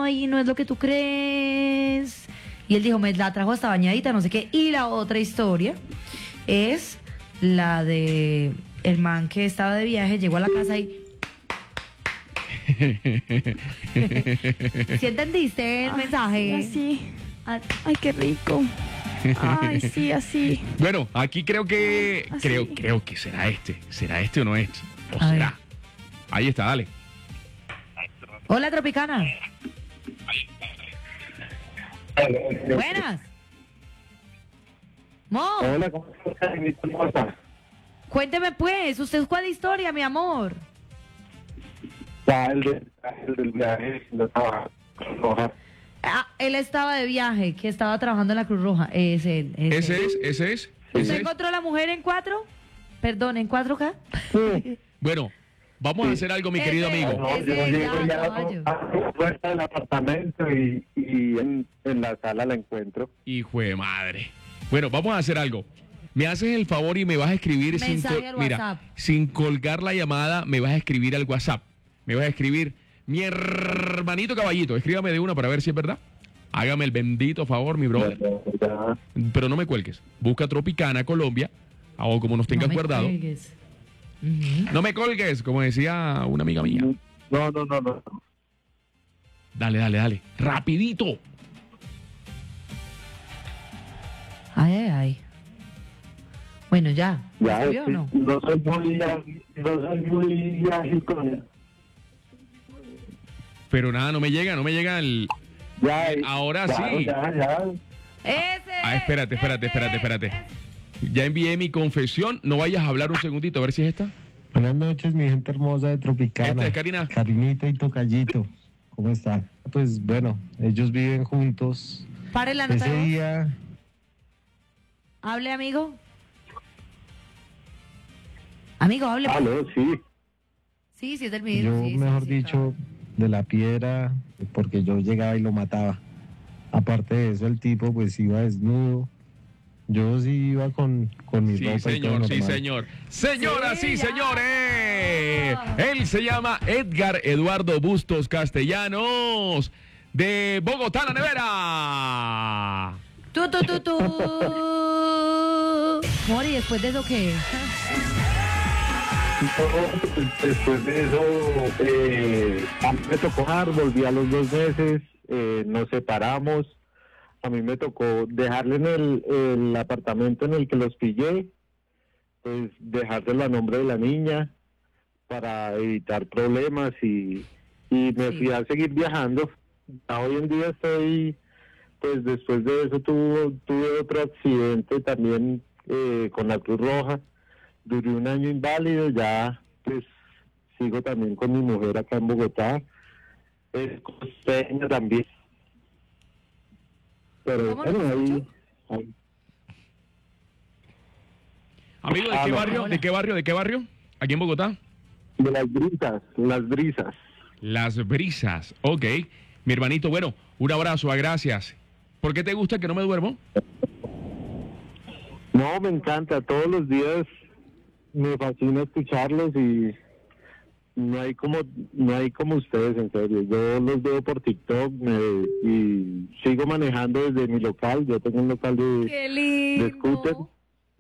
ay, no es lo que tú crees. Y él dijo, me la trajo hasta bañadita, no sé qué. Y la otra historia es la de el man que estaba de viaje, llegó a la casa y... ¿Sí entendiste el mensaje? Así. Ay, qué rico. Ay, sí, así. Bueno, aquí creo que... Así. Creo que será este. ¿Será este o no este? ¿O A será? ver. Ahí está, dale. Hola, Tropicana. Buenas. Mo, Hola, ¿cómo estás? cuénteme pues, ¿usted cuál historia, mi amor? El del viaje, lo estaba roja. Ah, él estaba de viaje, que estaba trabajando en la Cruz Roja. Ese es. ¿Usted encontró a la mujer en 4? Perdón, ¿en 4K? Bueno, vamos a hacer algo, mi querido Ese- amigo. No, yo Ese llego ya, ya caballo. a la puerta del apartamento y en la sala la encuentro. Hijo de madre. Bueno, vamos a hacer algo. Me haces el favor y me vas a escribir Mensaje al mira, WhatsApp. sin colgar la llamada, me vas a escribir al WhatsApp. Me vas a escribir, mi hermanito caballito, escríbame de una para ver si es verdad. Hágame el bendito favor, mi brother. Ya. Pero no me cuelgues. Busca Tropicana Colombia, o como nos tengas No me guardado. cuelgues. Ujú. No me colgues, como decía una amiga mía. No. Dale. Rapidito. Ay. Bueno, ya. Ya, ¿Escribió o no? no soy muy ágil con él. Pero nada, no me llega el... Ya, Ahora claro, sí. Ya. Ese. Ah, espérate. Ya envié mi confesión. No vayas a hablar un segundito, a ver si es esta. Buenas noches, mi gente hermosa de Tropicana. Esta es Karina. Karinita y Tocallito. ¿Cómo están? Pues bueno, ellos viven juntos. Pare la nota. Ese de voz. día, Hable, amigo. Amigo, hable. Aló, sí. Sí, es del mismo. yo, sí, mejor sí, dicho, de la piedra, porque yo llegaba y lo mataba. Aparte de eso, el tipo pues iba desnudo. Yo sí iba con mi Sí, ropa y todo señor, sí, normal. señor. Señoras Sí, y ya. señores, él se llama Edgar Eduardo Bustos Castellanos, de Bogotá, la nevera. Tú. Mori, ¿después de eso qué? Después de eso, a mí me tocó dejar, volví a los 2 meses, nos separamos. A mí me tocó dejarle en el apartamento en el que los pillé, pues dejárselo a nombre de la niña para evitar problemas y me Sí. fui a seguir viajando. Ya hoy en día estoy, pues después de eso tuve otro accidente también con la Cruz Roja. Duré 1 año inválido, ya pues sigo también con mi mujer acá en Bogotá. Es costeña también. Pero ¿Cómo nos bueno, escuchó? ahí. Amigo, ¿de qué Aló. barrio? ¿De qué barrio? ¿De qué barrio? Aquí en Bogotá. De las brisas. Las Brisas. Ok. Mi hermanito, bueno, un abrazo, gracias. ¿Por qué te gusta que no me duermo? No, me encanta, todos los días me fascina escucharlos y no hay como ustedes, en serio. Yo los veo por TikTok y sigo manejando desde mi local. Yo tengo un local Qué de scooter. lindo.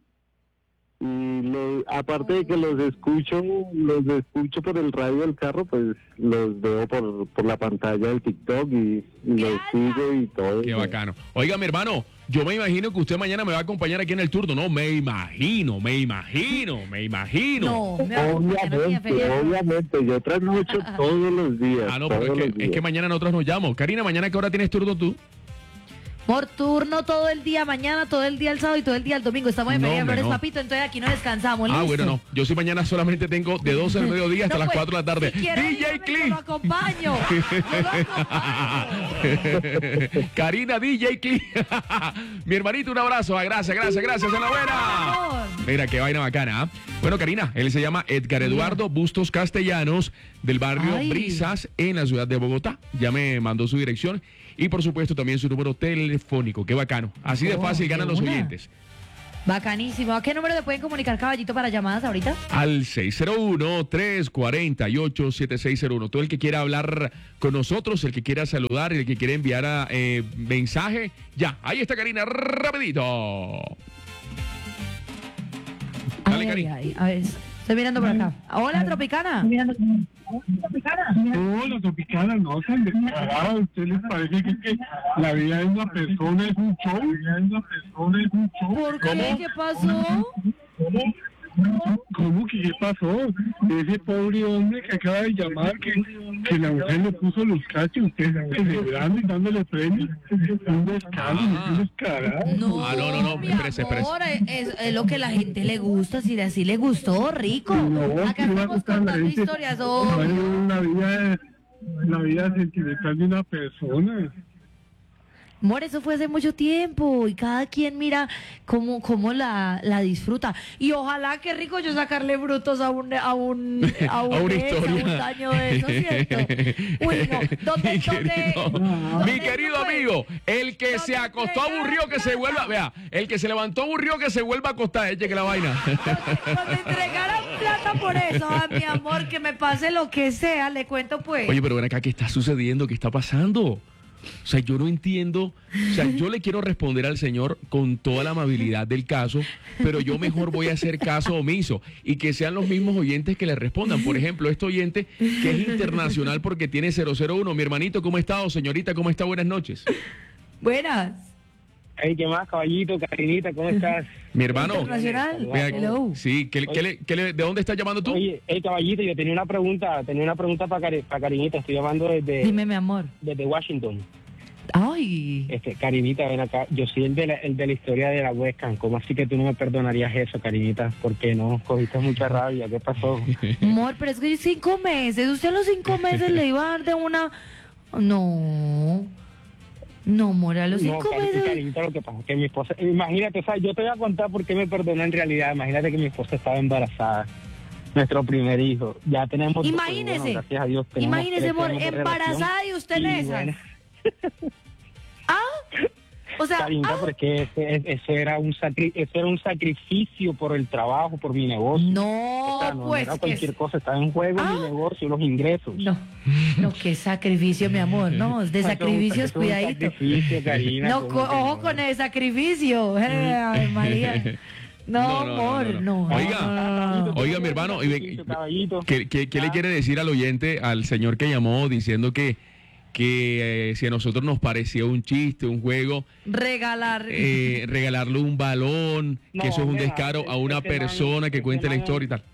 Y aparte de que los escucho por el radio del carro, pues los veo por la pantalla del TikTok y los sigo y todo. Qué bacano. Oiga, mi hermano, yo me imagino que usted mañana me va a acompañar aquí en el turno. No, me imagino. No, me va a acompañar a mí a feriar. Obviamente, yo trasnocho todos los días. Ah, no, pero todos los es que días. mañana nosotros nos llamamos. Karina, ¿mañana qué hora tienes turno tú? Por turno todo el día mañana, todo el día el sábado y todo el día el domingo. Estamos en No, Feria de hombre, Flores, no. papito, entonces aquí no descansamos. Ah, ¿listo? bueno, no. Yo sí mañana solamente tengo de 12 del mediodía hasta No, las pues, 4 de la tarde. si quiere, DJ dígame, yo Click. lo acompaño. Yo lo acompaño. Karina, DJ Click. Mi hermanito, un abrazo. Gracias, enhorabuena. Amor. Mira, qué vaina bacana. ¿Ah? Bueno, Karina, él se llama Edgar Eduardo Bustos Castellanos, del barrio Ay. Brisas, en la ciudad de Bogotá. Ya me mandó su dirección y, por supuesto, también su número telefónico. Qué bacano. Así de Oh, fácil de ganan los una. oyentes. Bacanísimo. ¿A qué número le pueden comunicar, caballito, para llamadas ahorita? Al 601-348-7601. Todo el que quiera hablar con nosotros, el que quiera saludar, el que quiera enviar mensaje, ya, ahí está Karina, rapidito. Dale, Karina. A ver, estoy mirando por acá. Hola, Tropicana. No, la Tropicana no sean descaradas. ¿A usted les parece que la vida de una persona es un show? ¿Por qué? ¿Qué pasó? ¿Cómo que qué pasó? Ese pobre hombre que acaba de llamar, que la mujer le puso los cachos, usted celebrando y dándole premios. Un descaro, No, mi espérese. amor, es lo que la gente le gusta, si así le gustó, rico. Acá estamos contando historias, la vida sentimental de una persona. Amor, eso fue hace mucho tiempo y cada quien mira cómo la disfruta. Y ojalá, qué rico yo sacarle frutos a un a una historia. un daño de eso, ¿cierto? Uy, no. ¿Dónde? Mi querido amigo, el que se acostó aburrido que se vuelva, vea, el que se levantó aburrido que se vuelva a acostar, eche que la vaina. Cuando entregaran plata por eso, mi amor, que me pase lo que sea, le cuento pues. Oye, pero ven acá, ¿qué está sucediendo? ¿Qué está pasando? O sea, yo no entiendo, o sea, yo le quiero responder al señor con toda la amabilidad del caso, pero yo mejor voy a hacer caso omiso y que sean los mismos oyentes que le respondan. Por ejemplo, este oyente que es internacional porque tiene 001. Mi hermanito, ¿cómo está? O señorita, ¿cómo está? Buenas noches. Buenas. Hey, ¿qué más, caballito? Carinita, ¿cómo estás? Mi hermano. Internacional. Vea, Hello. sí, ¿de dónde estás llamando tú? Oye, caballito, yo tenía una pregunta para Carinita, estoy llamando Dime, mi amor. desde Washington. Ay. Carinita, ven acá, yo soy el de la historia de la webcam, ¿cómo así que tú no me perdonarías eso, Carinita? ¿Por qué no? Cogiste mucha rabia, ¿qué pasó? Amor, pero es que 5 meses, usted a los 5 meses le iba a dar de una... No, amor, a los 5 meses... Carinita, lo que pasa es que mi esposa... Imagínate, o sea, yo te voy a contar por qué me perdonó en realidad. Imagínate que mi esposa estaba embarazada. Nuestro primer hijo. Ya tenemos... Imagínese. Bueno, gracias a Dios. Imagínese, amor, embarazada y usted en esas. Bueno. O sea, Carinita, porque eso era un sacrificio por el trabajo, por mi negocio. no, O sea, no pues era que... cualquier cosa, estaba en juego mi negocio, los ingresos. No, qué sacrificio, mi amor, no, de sacrificios, Eso es un cuidadito. sacrificio, Karina, No, ojo con el sacrificio, ay, María. No, amor, no. Oiga, mi hermano, Caballito. ¿qué le quiere decir al oyente, al señor que llamó diciendo que si a nosotros nos parecía un chiste, un juego, regalarle un balón, que eso es un descaro a una persona que cuente la historia y tal?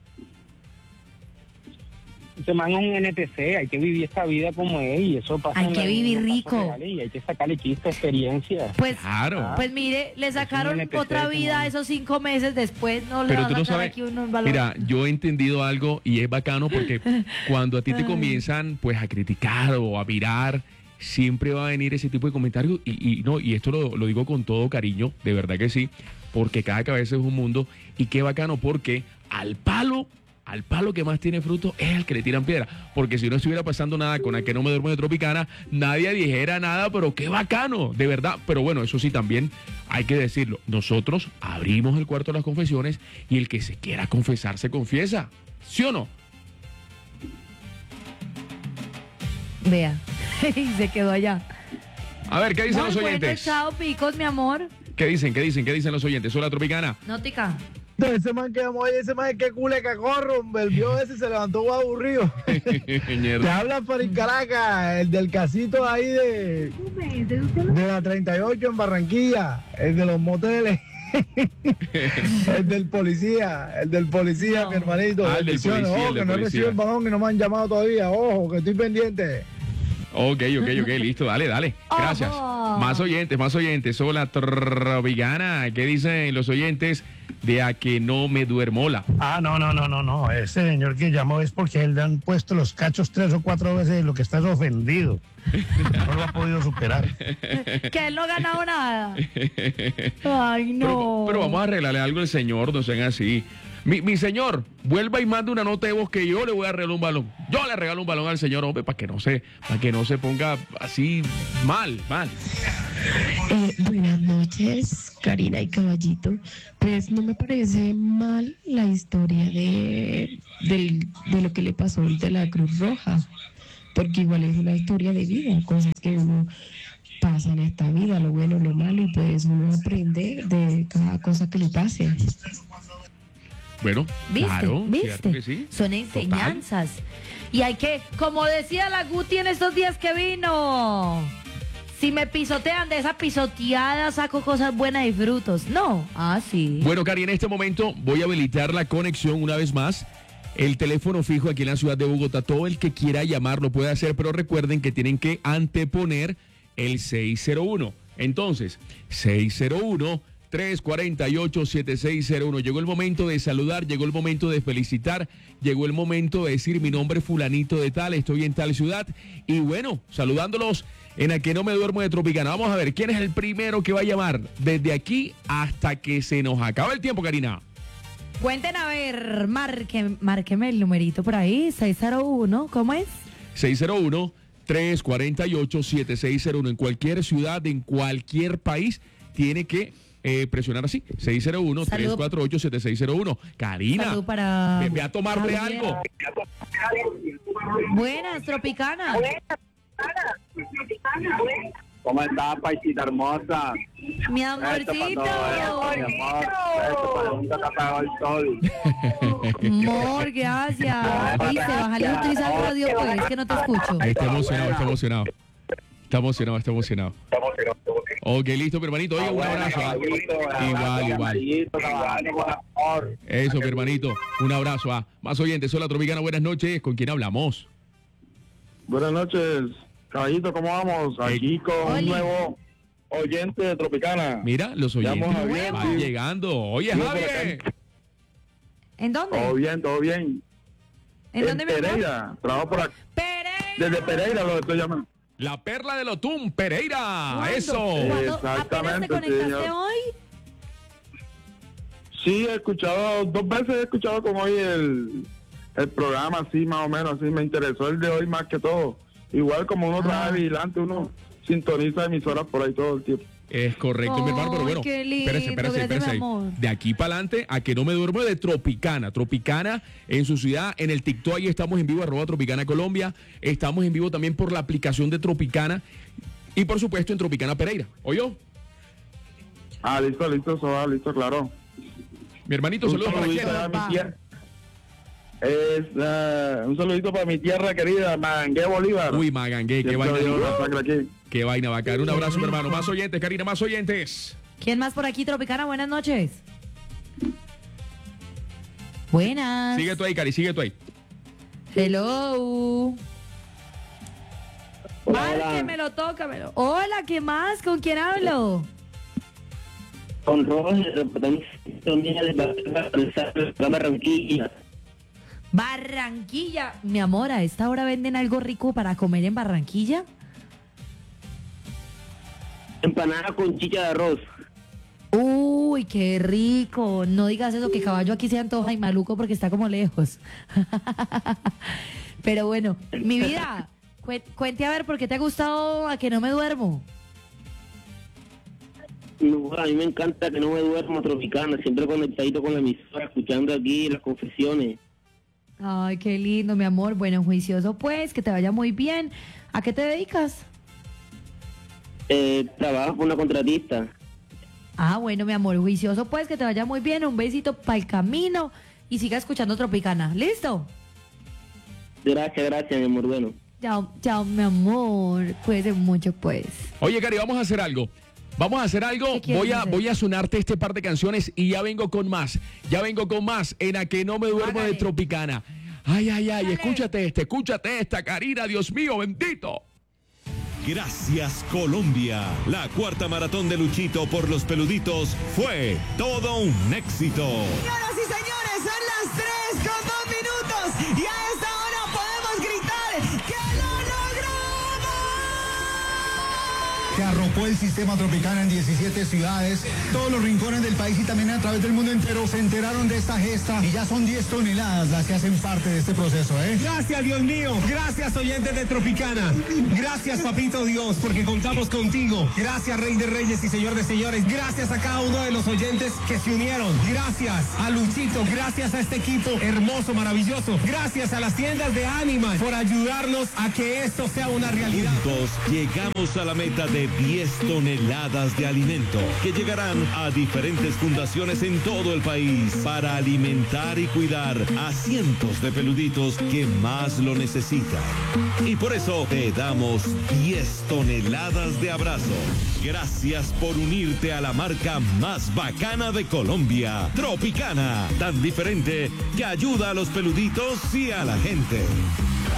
Se manda un NTC, hay que vivir esta vida como es y eso pasa. Hay que vivir rico. Y hay que sacarle chiste, experiencia. Pues, Claro. pues mire, le sacaron NPC, otra vida a esos 5 meses después, no le Pero van tú a no sacar sabes, aquí un balón. mira, yo he entendido algo y es bacano porque cuando a ti te comienzan pues a criticar o a mirar, siempre va a venir ese tipo de comentarios y esto lo digo con todo cariño, de verdad que sí, porque cada cabeza es un mundo y qué bacano porque al palo que más tiene fruto es el que le tiran piedra. Porque si no estuviera pasando nada con el que no me duermo de Tropicana, nadie dijera nada, pero qué bacano, de verdad. Pero bueno, eso sí también hay que decirlo. Nosotros abrimos el cuarto de las confesiones y el que se quiera confesar se confiesa. ¿Sí o no? Vea, y se quedó allá. A ver, ¿qué dicen los Bueno, oyentes? chao, picos, mi amor. ¿Qué dicen los oyentes? Hola, Tropicana. Nótica. Ese man que llamó, ese man es que cule cacorro, el vio ese se levantó aburrido. Te habla Farid Caracas, el del casito ahí de la 38 en Barranquilla, el de los moteles. el del policía, mi hermanito. Ah, el del Bendiciones. policía, Ojo, el del que no he policía. recibido el balón y no me han llamado todavía. Ojo, que estoy pendiente. Ok, listo, dale. Gracias. Ojo. Más oyentes. Hola, Tropicana. ¿Qué dicen los oyentes de a que no me duermola? No. Ese señor que llamó es porque él le han puesto los cachos 3 o 4 veces y lo que está es ofendido. No lo ha podido superar. Que él no ha ganado nada. Ay, no. Pero vamos a arreglarle algo al señor, no sean así. Mi señor, vuelva y mande una nota de voz que yo le voy a regalar un balón. Yo le regalo un balón al señor, hombre, para que no se ponga así mal. Buenas noches, Karina y Caballito. Pues no me parece mal la historia de lo que le pasó al de la Cruz Roja, porque igual es una historia de vida, cosas que uno pasa en esta vida, lo bueno, lo malo, y pues uno aprende de cada cosa que le pase. Bueno, ¿Viste? claro, ¿Viste? cierto que sí. Son enseñanzas. Y hay que, como decía la Guti en estos días que vino, si me pisotean de esa pisoteada saco cosas buenas y frutos. No, sí. Bueno, Cari, en este momento voy a habilitar la conexión una vez más. El teléfono fijo aquí en la ciudad de Bogotá, todo el que quiera llamar lo puede hacer, pero recuerden que tienen que anteponer el 601. Entonces, 601-348-7601. Llegó el momento de saludar, llegó el momento de felicitar, llegó el momento de decir mi nombre es fulanito de tal, estoy en tal ciudad. Y bueno, saludándolos en A Que No Me Duermo de Tropicana. Vamos a ver, ¿quién es el primero que va a llamar desde aquí hasta que se nos acabe el tiempo, Karina? Cuenten a ver, márqueme el numerito por ahí, 601, ¿cómo es? 601-348-7601. En cualquier ciudad, en cualquier país, tiene que presionar así, 601-348-7601. Karina, Salud para ve a tomarle Javier. algo. Buenas, Tropicana. ¿Cómo está, paisita hermosa? Mi amorcito. Amor, gracias. Viste, bájale a utilizar el radio, pues, que no te escucho. Está emocionado. Ok, listo, mi hermanito. Oye, un abrazo. Igual. Eso, mi hermanito. Un abrazo. Más oyentes, hola, Tropicana, buenas noches. ¿Con quién hablamos? Buenas noches, caballito, ¿cómo vamos? Aquí con un nuevo oyente de Tropicana. Mira, los oyentes Javier, van sí. llegando. Oye, Yo por Javier. ¿En dónde? Todo bien. ¿En dónde, mi amor? Pereira, trabajo por aquí. Pereira. Desde Pereira lo estoy llamando. La perla del Otún, Pereira. ¿Cuándo? Eso. ¿Cuándo? Exactamente, ¿Apenas te conectaste señor. hoy? Sí, he escuchado, 2 veces he escuchado como hoy el programa, así más o menos, así me interesó el de hoy más que todo. Igual como uno trabaja vigilante, uno sintoniza emisoras por ahí todo el tiempo. Es correcto, mi hermano, pero bueno, qué lindo, espérese gracias, mi ahí. amor. De aquí para adelante, A Que No Me Duermo de Tropicana. Tropicana en su ciudad, en el TikTok, ahí estamos en vivo, @Tropicana Colombia. Estamos en vivo también por la aplicación de Tropicana y por supuesto en Tropicana Pereira. ¿Oyó? Listo, claro. Mi hermanito, Un saludos para saludito quién. a mi tierra. Un saludito para mi tierra querida, Magangué, Bolívar. Uy, Magangué, qué Siempre vaina. hay una masacre aquí. Qué vaina bacana. Un abrazo, mi hermano. Más oyentes, Karina, más oyentes. ¿Quién más por aquí, Tropicana? Buenas noches. Buenas. Sigue tú ahí, Cari, sigue tú ahí. Hello. Márquemelo, tócamelo. Hola, ¿qué más? ¿Con quién hablo? Con Roger, reportando de Barranquilla. Barranquilla. Mi amor, ¿a esta hora venden algo rico para comer en Barranquilla? Empanada con chicha de arroz. Uy, qué rico. No digas eso, que Caballo aquí se antoja y maluco porque está como lejos. Pero bueno, mi vida, cuente a ver por qué te ha gustado A Que No Me Duermo. No, a mí me encanta Que No Me Duermo, Tropicana, siempre conectadito con la emisora, escuchando aquí las confesiones. Ay, qué lindo, mi amor. Bueno, juicioso pues, que te vaya muy bien. ¿A qué te dedicas? Trabajo con una contratista. Ah, bueno, mi amor, juicioso pues, que te vaya muy bien. Un besito para el camino y siga escuchando Tropicana. ¿Listo? Gracias, mi amor, bueno. Chao, mi amor. Cuídate mucho, pues. Oye, Cari, vamos a hacer algo. ¿Qué quieres hacer? Voy a sonarte este par de canciones y ya vengo con más. En A Que No Me Duermo de Tropicana. Ay, Dale. escúchate esta, Karina, Dios mío, bendito. Gracias, Colombia. La cuarta maratón de Luchito por los peluditos fue todo un éxito. Señoras y señores, son las 3:02 minutos y a esta hora podemos gritar ¡que lo logramos! que arropó el sistema Tropicana en 17 ciudades, todos los rincones del país y también a través del mundo entero se enteraron de esta gesta y ya son 10 toneladas las que hacen parte de este proceso, ¿eh? Gracias, Dios mío. Gracias, oyentes de Tropicana. Gracias, papito Dios, porque contamos contigo. Gracias, Rey de Reyes y Señor de Señores. Gracias a cada uno de los oyentes que se unieron. Gracias a Luchito. Gracias a este equipo hermoso, maravilloso. Gracias a las tiendas de Animal por ayudarnos a que esto sea una realidad. Juntos llegamos a la meta de 10 toneladas de alimento que llegarán a diferentes fundaciones en todo el país para alimentar y cuidar a cientos de peluditos que más lo necesitan. Y por eso te damos 10 toneladas de abrazos. Gracias por unirte a la marca más bacana de Colombia, Tropicana, tan diferente que ayuda a los peluditos y a la gente.